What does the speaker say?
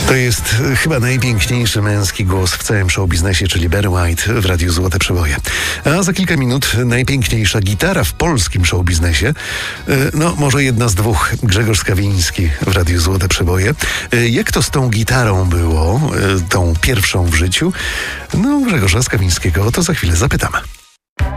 To jest chyba najpiękniejszy męski głos w całym showbiznesie, czyli Barry White w Radiu Złote Przeboje. A za kilka minut najpiękniejsza gitara w polskim showbiznesie. No, może jedna z dwóch. Grzegorz Skawiński w Radiu Złote Przeboje. Jak to z tą gitarą było, tą pierwszą w życiu? No, Grzegorza Skawińskiego o to za chwilę zapytamy.